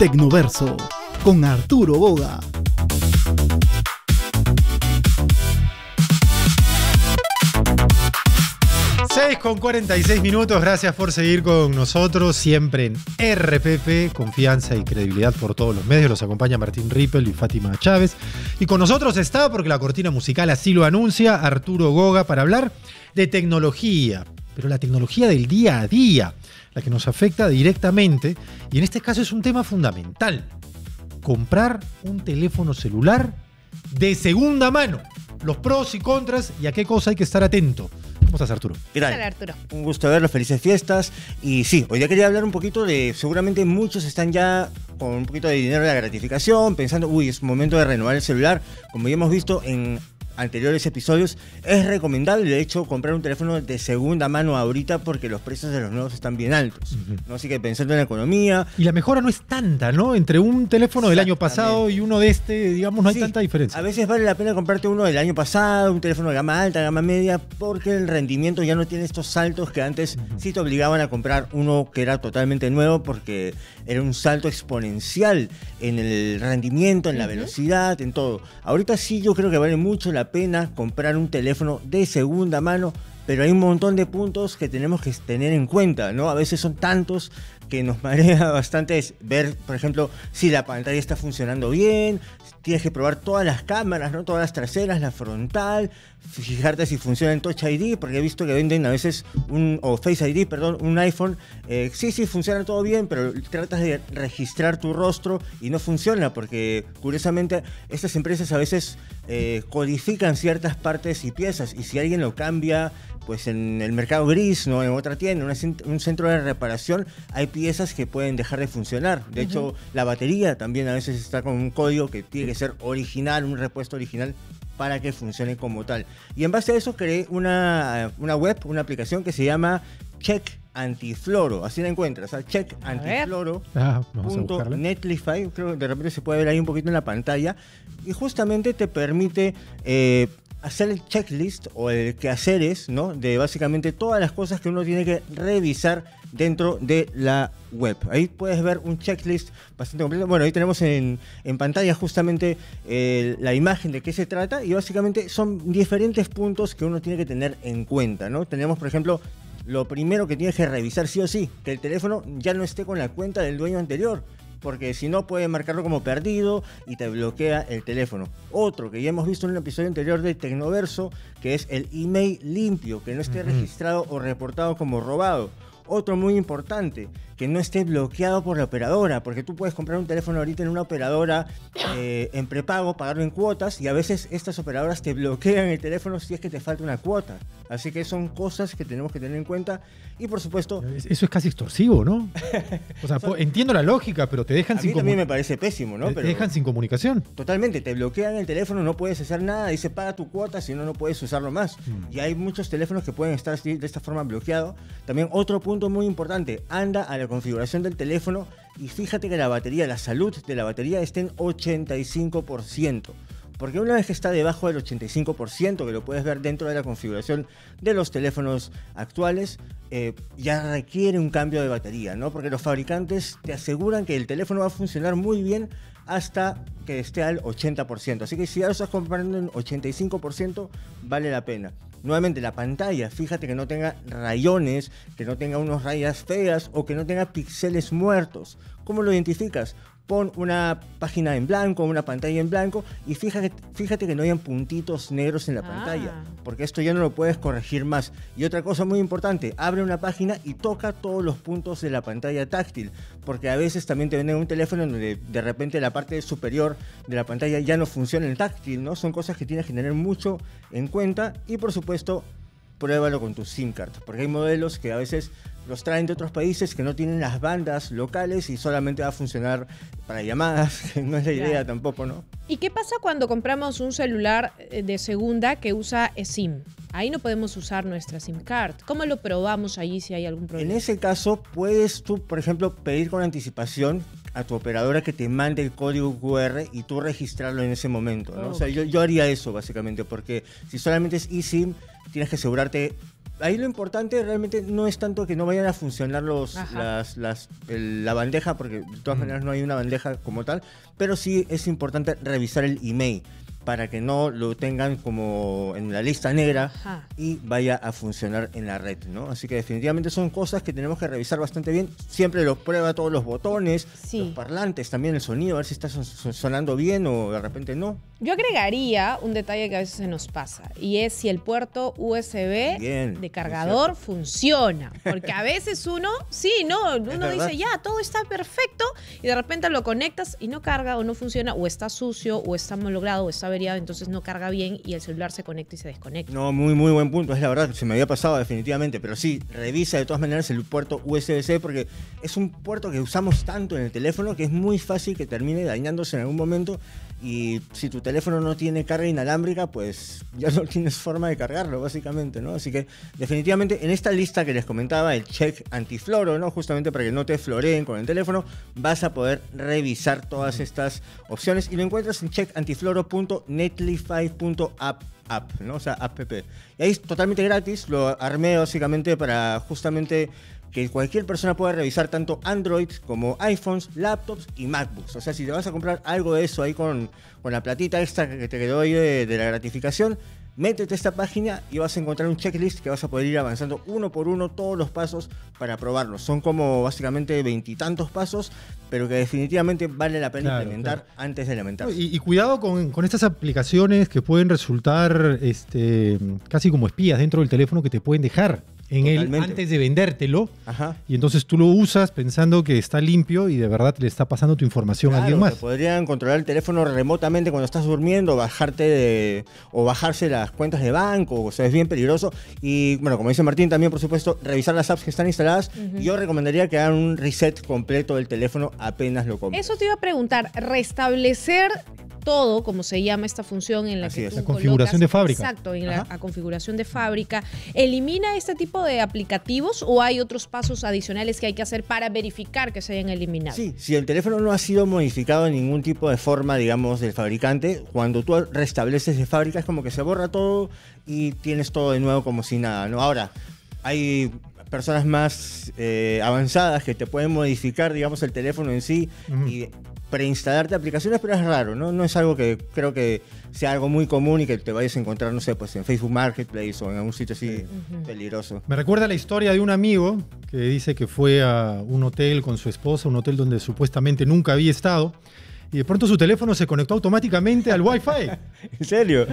Tecnoverso con Arturo Boga. Con 46 minutos, gracias por seguir con nosotros, siempre en RPP, confianza y credibilidad por todos los medios. Los acompaña Martín Rippel y Fátima Chávez. Y con nosotros está, porque la cortina musical así lo anuncia, Arturo Goga, para hablar de tecnología, pero la tecnología del día a día, la que nos afecta directamente, y en este caso es un tema fundamental: comprar un teléfono celular de segunda mano, los pros y contras y a qué cosa hay que estar atento. ¿Cómo estás, Arturo? ¿Qué tal? Hola, Arturo. Un gusto verlos, felices fiestas. Y sí, hoy día quería hablar un poquito de, seguramente muchos están ya con un poquito de dinero de la gratificación, pensando, uy, es momento de renovar el celular. Como ya hemos visto en anteriores episodios, es recomendable, de hecho, comprar un teléfono de segunda mano ahorita porque los precios de los nuevos están bien altos, ¿no? Así que pensando en la economía... Y la mejora no es tanta, ¿no? Entre un teléfono del año pasado y uno de este, digamos, no hay tanta diferencia. A veces vale la pena comprarte uno del año pasado, un teléfono de gama alta, gama media, porque el rendimiento ya no tiene estos saltos que antes sí te obligaban a comprar uno que era totalmente nuevo, porque era un salto exponencial en el rendimiento, en la velocidad, en todo. Ahorita sí yo creo que vale mucho la pena comprar un teléfono de segunda mano, pero hay un montón de puntos que tenemos que tener en cuenta, ¿no? A veces son tantos que nos marea bastante ver, por ejemplo, si la pantalla está funcionando bien. Tienes que probar todas las cámaras, ¿no? Todas las traseras, la frontal, fijarte si funciona en Touch ID, porque he visto que venden a veces o Face ID, perdón, un iPhone. Sí, funciona todo bien, pero tratas de registrar tu rostro y no funciona, porque curiosamente estas empresas a veces codifican ciertas partes y piezas, y si alguien lo cambia, pues en el mercado gris, ¿no? En otra tienda, en un centro de reparación, hay piezas que pueden dejar de funcionar. De hecho, la batería también a veces está con un código que tiene que ser original, un repuesto original, para que funcione como tal. Y en base a eso creé una web, una aplicación que se llama Check Antifloro. Así la encuentras, ¿sabes? Check Antifloro. Netlify, creo que de repente se puede ver ahí un poquito en la pantalla. Y justamente te permite hacer el checklist o el quehaceres, ¿no? De básicamente todas las cosas que uno tiene que revisar dentro de la web. Ahí puedes ver un checklist bastante completo. Bueno, ahí tenemos en pantalla justamente la imagen de qué se trata, y básicamente son diferentes puntos que uno tiene que tener en cuenta, ¿no? Tenemos, por ejemplo, lo primero que tienes que revisar sí o sí, que el teléfono ya no esté con la cuenta del dueño anterior, porque si no puede marcarlo como perdido y te bloquea el teléfono. Otro que ya hemos visto en un episodio anterior de Tecnoverso, que es el email limpio, que no esté registrado o reportado como robado. Otro muy importante, que no esté bloqueado por la operadora, porque tú puedes comprar un teléfono ahorita en una operadora en prepago, pagarlo en cuotas, y a veces estas operadoras te bloquean el teléfono si es que te falta una cuota. Así que son cosas que tenemos que tener en cuenta. Y por supuesto... Eso es casi extorsivo, ¿no? O sea, entiendo la lógica, pero te dejan sin comunicación. A mí también me parece pésimo, ¿no? Te dejan sin comunicación. Totalmente, te bloquean el teléfono, no puedes hacer nada, dice paga tu cuota, si no, no puedes usarlo más. Y hay muchos teléfonos que pueden estar de esta forma bloqueados. También otro punto muy importante, anda a la configuración del teléfono y fíjate que la batería, la salud de la batería esté en 85%. Porque una vez que está debajo del 85%, que lo puedes ver dentro de la configuración de los teléfonos actuales, ya requiere un cambio de batería, ¿no? Porque los fabricantes te aseguran que el teléfono va a funcionar muy bien hasta que esté al 80%. Así que si ya lo estás comprando en 85%, vale la pena. Nuevamente, la pantalla, fíjate que no tenga rayones, que no tenga unas rayas feas o que no tenga píxeles muertos. ¿Cómo lo identificas? Pon una página en blanco, una pantalla en blanco, y fíjate que no hayan puntitos negros en la pantalla, porque esto ya no lo puedes corregir más. Y otra cosa muy importante, abre una página y toca todos los puntos de la pantalla táctil, porque a veces también te venden un teléfono donde de repente la parte superior de la pantalla ya no funciona el táctil, ¿no? Son cosas que tienes que tener mucho en cuenta. Y por supuesto, pruébalo con tu SIM card, porque hay modelos que a veces los traen de otros países que no tienen las bandas locales y solamente va a funcionar para llamadas, que no es la idea tampoco, ¿no? ¿Y qué pasa cuando compramos un celular de segunda que usa eSIM? Ahí no podemos usar nuestra SIM card. ¿Cómo lo probamos allí si hay algún problema? En ese caso, puedes tú, por ejemplo, pedir con anticipación a tu operadora que te mande el código QR y tú registrarlo en ese momento, ¿no? O sea, yo haría eso básicamente, porque si solamente es eSIM, tienes que asegurarte ahí lo importante realmente no es tanto que no vayan a funcionar Ajá. la bandeja, porque de todas maneras no hay una bandeja como tal, pero sí es importante revisar el email para que no lo tengan como en la lista negra Ajá. y vaya a funcionar en la red, ¿no? Así que definitivamente son cosas que tenemos que revisar bastante bien. Siempre lo prueba todos los botones, Sí. los parlantes, también el sonido, a ver si está sonando bien o de repente no. Yo agregaría un detalle que a veces se nos pasa, y es si el puerto USB Bien, de es cargador funciona. Porque a veces uno verdad. dice, ya, todo está perfecto, y de repente lo conectas y no carga o no funciona, o está sucio, o está malogrado, o está averiado, entonces no carga bien y el celular se conecta y se desconecta. No, muy buen punto, es la verdad, se me había pasado definitivamente, pero sí, revisa de todas maneras el puerto USB-C porque es un puerto que usamos tanto en el teléfono que es muy fácil que termine dañándose en algún momento, y si tu teléfono no tiene carga inalámbrica, pues ya no tienes forma de cargarlo, básicamente, ¿no? Así que definitivamente en esta lista que les comentaba, el check antifloro, ¿no? Justamente para que no te floreen con el teléfono, vas a poder revisar todas estas opciones y lo encuentras en checkantifloro.netlify.app, ¿no? O sea, app. Y ahí es totalmente gratis, lo armé básicamente para justamente que cualquier persona pueda revisar tanto Android como iPhones, laptops y MacBooks. O sea, si te vas a comprar algo de eso ahí con la platita extra que te doy de la gratificación, métete a esta página y vas a encontrar un checklist que vas a poder ir avanzando uno por uno todos los pasos para probarlo. Son como básicamente 20 y tantos pasos, pero que definitivamente vale la pena implementar antes de lamentarse. Y cuidado con estas aplicaciones que pueden resultar casi como espías dentro del teléfono que te pueden dejar en él Totalmente. antes de vendértelo. Ajá. Y entonces tú lo usas pensando que está limpio y de verdad le está pasando tu información a alguien Claro, más. te podrían controlar el teléfono remotamente cuando estás durmiendo, o bajarse las cuentas de banco, o sea, es bien peligroso. Y bueno, como dice Martín, también por supuesto, revisar las apps que están instaladas. Y yo recomendaría que hagan un reset completo del teléfono apenas lo compren. Eso te iba a preguntar, restablecer todo, como se llama esta función en la Así que es. tú La configuración de fábrica. Exacto, en Ajá. la configuración de fábrica. ¿Elimina este tipo de aplicativos o hay otros pasos adicionales que hay que hacer para verificar que se hayan eliminado? Sí, si el teléfono no ha sido modificado en ningún tipo de forma, digamos, del fabricante, cuando tú restableces de fábrica es como que se borra todo y tienes todo de nuevo como si nada, ¿no? Ahora, hay personas más avanzadas que te pueden modificar, digamos, el teléfono en sí y preinstalarte aplicaciones, pero es raro, ¿no? No es algo que creo que sea algo muy común y que te vayas a encontrar, no sé, pues en Facebook Marketplace o en algún sitio así peligroso. Me recuerda la historia de un amigo que dice que fue a un hotel con su esposa, un hotel donde supuestamente nunca había estado, y de pronto su teléfono se conectó automáticamente al Wi-Fi. ¿En serio?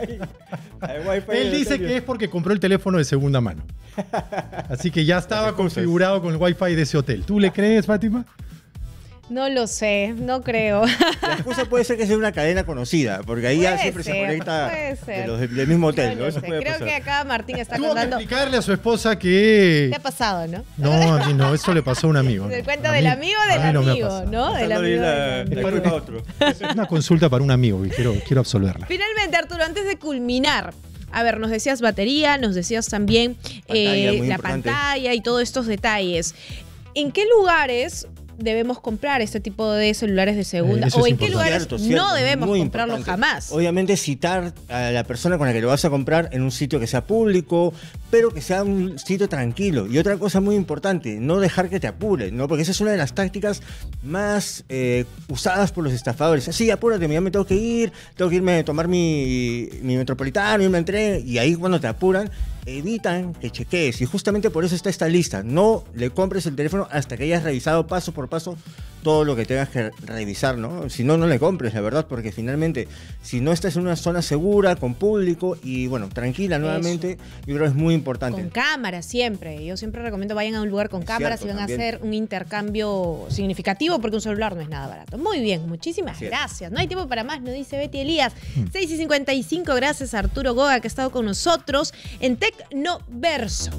Él dice que es porque compró el teléfono de segunda mano. Así que ya estaba Las excusas. configurado con el Wi-Fi de ese hotel. ¿Tú le crees, Fátima? No lo sé, no creo. La excusa puede ser que sea una cadena conocida, porque ahí ya Puede siempre se ser, conecta puede ser. de los del mismo hotel, No ¿no? lo Eso sé. puede Creo pasar. que acá Martín está Tuvo que contando. explicarle a su esposa que... ¿Qué ha pasado, no? No, a mí no, eso le pasó a un amigo. El cuento A del mí- amigo a del mí no me ha amigo, pasado. ¿no? Del Dándole amigo la del amigo. culpa a otro. Es una consulta para un amigo y quiero absolverla. Finalmente, Arturo, antes de culminar, a ver, nos decías batería, nos decías también Pantalla, muy la importante. pantalla y todos estos detalles. ¿En qué lugares debemos comprar este tipo de celulares de segunda? Eso ¿O es en qué importante. lugares Cierto, cierto, no debemos muy comprarlo importante. jamás? Obviamente citar a la persona con la que lo vas a comprar en un sitio que sea público, pero que sea un sitio tranquilo. Y otra cosa muy importante, no dejar que te apuren, ¿no? Porque esa es una de las tácticas más usadas por los estafadores. Sí, apúrate, ya me tengo que irme a tomar mi metropolitano, irme en tren, y ahí cuando te apuran, evitan que chequees. Y justamente por eso está esta lista. No le compres el teléfono hasta que hayas revisado paso por paso todo lo que tengas que revisar, ¿no? Si no, no le compres, la verdad, porque finalmente, si no estás en una zona segura, con público y, bueno, tranquila nuevamente, yo creo que es muy importante. Con cámara siempre. Yo siempre recomiendo vayan a un lugar con cámara si Cierto, van también. a hacer un intercambio significativo, porque un celular no es nada barato. Muy bien, muchísimas Cierto. gracias. No hay tiempo para más, nos dice Betty Elías. 6:55, gracias a Arturo Goga que ha estado con nosotros en Tecnoverso.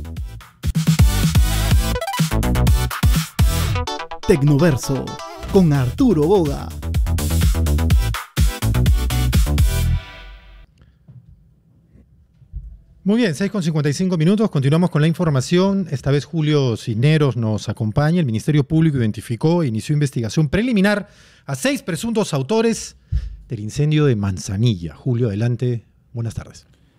Tecnoverso con Arturo Goga. Muy bien, 6:55 minutos. Continuamos con la información. Esta vez Julio Cisneros nos acompaña. El Ministerio Público identificó e inició investigación preliminar a 6 presuntos autores del incendio de Manzanilla. Julio, adelante. Buenas tardes.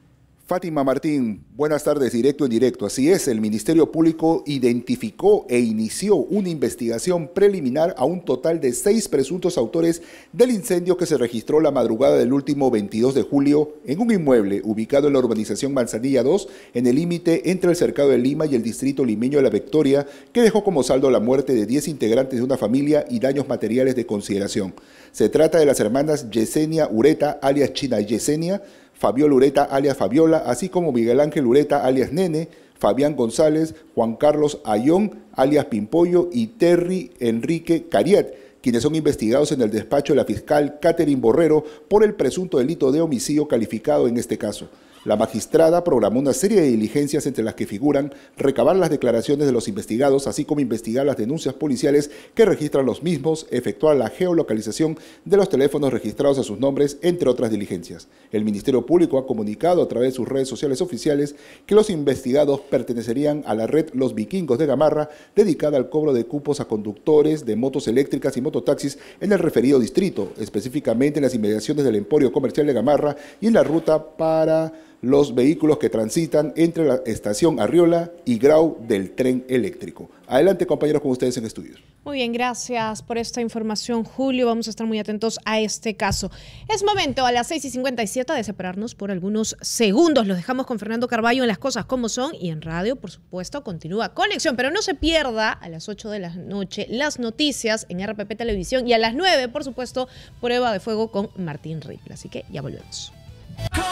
Fátima Martín, buenas tardes, directo en directo. Así es, el Ministerio Público identificó e inició una investigación preliminar a un total de 6 presuntos autores del incendio que se registró la madrugada del último 22 de julio en un inmueble ubicado en la urbanización Manzanilla 2, en el límite entre el Cercado de Lima y el distrito limeño de La Victoria, que dejó como saldo la muerte de 10 integrantes de una familia y daños materiales de consideración. Se trata de las hermanas Yesenia Ureta, alias China Yesenia, Fabiola Ureta, alias Fabiola, así como Miguel Ángel Ureta, alias Nene, Fabián González, Juan Carlos Ayón, alias Pimpollo, y Terry Enrique Cariat, quienes son investigados en el despacho de la fiscal Catherine Borrero por el presunto delito de homicidio calificado en este caso. La magistrada programó una serie de diligencias entre las que figuran recabar las declaraciones de los investigados, así como investigar las denuncias policiales que registran los mismos, efectuar la geolocalización de los teléfonos registrados a sus nombres, entre otras diligencias. El Ministerio Público ha comunicado a través de sus redes sociales oficiales que los investigados pertenecerían a la red Los Vikingos de Gamarra, dedicada al cobro de cupos a conductores de motos eléctricas y mototaxis en el referido distrito, específicamente en las inmediaciones del Emporio Comercial de Gamarra y en la ruta para los vehículos que transitan entre la estación Arriola y Grau del tren eléctrico. Adelante, compañeros, con ustedes en estudios. Muy bien, gracias por esta información, Julio. Vamos a estar muy atentos a este caso. Es momento, a las 6:57, de separarnos por algunos segundos. Los dejamos con Fernando Carballo en Las Cosas Como Son, y en radio, por supuesto, continúa Conexión. Pero no se pierda a las 8 de la noche las noticias en RPP Televisión, y a las 9, por supuesto, Prueba de Fuego con Martín Ripley. Así que ya volvemos.